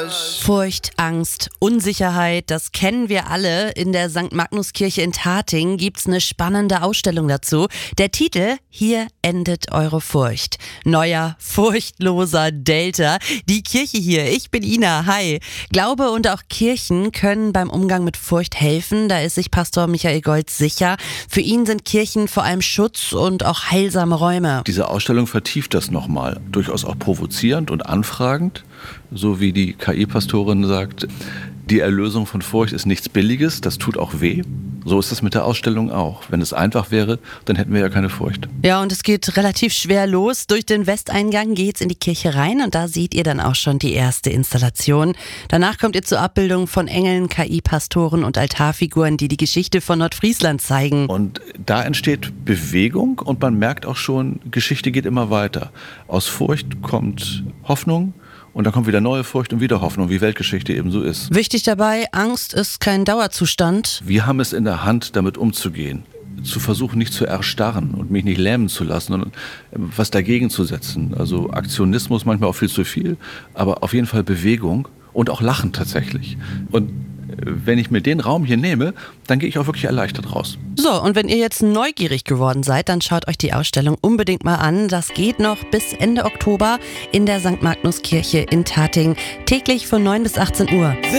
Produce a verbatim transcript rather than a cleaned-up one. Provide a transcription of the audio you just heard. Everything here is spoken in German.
Furcht, Angst, Unsicherheit, das kennen wir alle. In der Sankt Magnuskirche in Tating gibt's eine spannende Ausstellung dazu. Der Titel: Hier endet eure Furcht. Neuer, furchtloser Delta. Die Kirche hier. Ich bin Ina. Hi. Glaube und auch Kirchen können beim Umgang mit Furcht helfen. Da ist sich Pastor Michael Goltz sicher. Für ihn sind Kirchen vor allem Schutz und auch heilsame Räume. Diese Ausstellung vertieft das nochmal. Durchaus auch provozierend und anfragend. So wie die K I-Pastorin sagt, die Erlösung von Furcht ist nichts Billiges, das tut auch weh. So ist es mit der Ausstellung auch. Wenn es einfach wäre, dann hätten wir ja keine Furcht. Ja, und es geht relativ schwer los. Durch den Westeingang geht's in die Kirche rein und da seht ihr dann auch schon die erste Installation. Danach kommt ihr zur Abbildung von Engeln, K I-Pastoren und Altarfiguren, die die Geschichte von Nordfriesland zeigen. Und da entsteht Bewegung und man merkt auch schon, Geschichte geht immer weiter. Aus Furcht kommt Hoffnung. Und dann kommt wieder neue Furcht und wieder Hoffnung, wie Weltgeschichte eben so ist. Wichtig dabei, Angst ist kein Dauerzustand. Wir haben es in der Hand, damit umzugehen. Zu versuchen, nicht zu erstarren und mich nicht lähmen zu lassen und was dagegen zu setzen. Also Aktionismus manchmal auch viel zu viel, aber auf jeden Fall Bewegung und auch Lachen tatsächlich. Und wenn ich mir den Raum hier nehme, dann gehe ich auch wirklich erleichtert raus. So, und wenn ihr jetzt neugierig geworden seid, dann schaut euch die Ausstellung unbedingt mal an. Das geht noch bis Ende Oktober in der Sankt Magnuskirche in Tating, täglich von neun bis achtzehn Uhr.